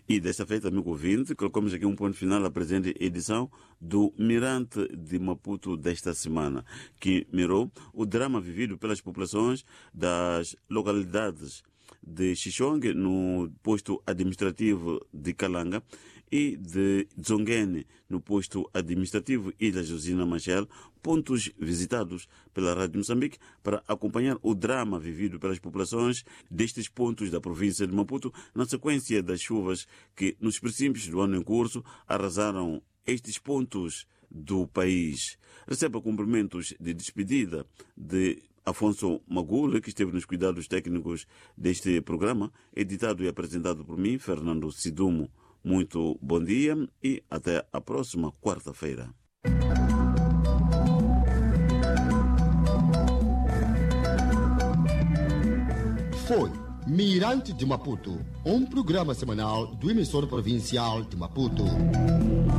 E desta feita, amigo ouvinte, colocamos aqui um ponto final à presente edição do Mirante de Maputo desta semana, que mirou o drama vivido pelas populações das localidades de Xixongue, no posto administrativo de Calanga, e de Dzongene, no posto administrativo Ilha Josina Machel, pontos visitados pela Rádio Moçambique para acompanhar o drama vivido pelas populações destes pontos da província de Maputo na sequência das chuvas que, nos princípios do ano em curso, arrasaram estes pontos do país. Receba cumprimentos de despedida de Afonso Magule, que esteve nos cuidados técnicos deste programa, editado e apresentado por mim, Fernando Sidumo. Muito bom dia e até a próxima quarta-feira. Foi Mirante de Maputo, um programa semanal do emissor provincial de Maputo.